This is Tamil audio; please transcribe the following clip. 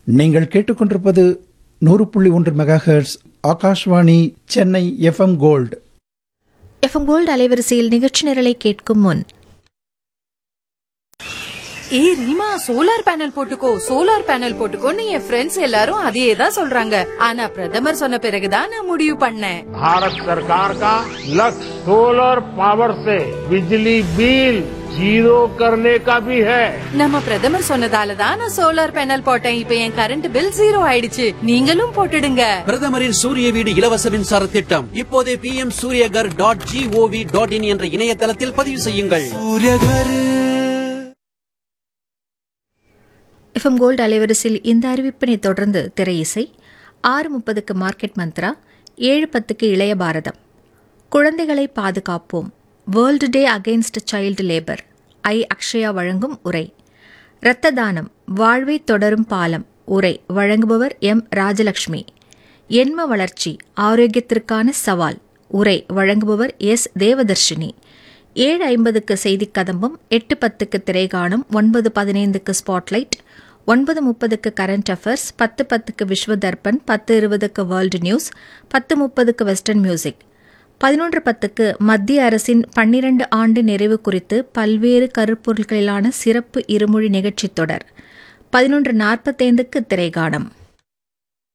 நீங்கள் கேட்டுக்கொண்டிருப்பது 100.1 megahertz Akashvani Chennai FM gold. FM gold அலைவரிசையில் நிகழ்ச்சி நிரலை கேட்கும் முன், ஏய் ரீமா, சோலார் பேனல் போட்டுக்கோன்னு என் ஃப்ரெண்ட்ஸ் எல்லாரும் அதே தான் சொல்றாங்க. ஆனா பிரதமர் சொன்ன பிறகுதான் நான் முடிவு பண்ணேன். भारत सरकार का लक्ष्य सोलर पावर से बिजली बिल जीरो करने का भी है. நம்ம பிரதமர் சொன்னதால தான் நான் சோலார் பேனல் போட்டேன். இப்ப என் கரண்ட் பில் 0 ஆயிடுச்சு. நீங்களும் போட்டுடுங்க. பிரதமரின் சூரிய வீடு இலவச மின்சார திட்டம் இப்போதே pmsuryagar.gov.in என்ற இணையதளத்தில் பதிவு செய்யுங்கள். எஃப்எம் கோல்டு அலைவரிசையில் இந்த அறிவிப்பினை தொடர்ந்து திரை இசை. 6:30க்கு மார்க்கெட் மந்த்ரா, 7:10க்கு இளைய பாரதம். குழந்தைகளை பாதுகாப்போம், world day against child labour, Akshaya வழங்கும் உரை. இரத்த தானம், வாழ்வை தொடரும் பாலம், உரை வழங்குபவர் எம் ராஜலட்சுமி. எண்ம வளர்ச்சி, ஆரோக்கியத்திற்கான சவால், உரை வழங்குபவர் எஸ் தேவதர்ஷினி. 7:50க்கு செய்திக் கதம்பம், 8:10க்கு திரைகாணும், 9:15க்கு ஸ்பாட்லைட், 9:30க்கு கரண்ட் அஃபேர்ஸ், 10:10க்கு விஸ்வ Darpan, 10:20க்கு world news, 10:30க்கு western music. 11:10க்கு மத்திய அரசின் 12 ஆண்டு நிறைவு குறித்து பல்வேறு கருப்பொருட்களிலான சிறப்பு இருமொழி நிகழ்ச்சி தொடர். 11:45க்கு திரைகாணும்.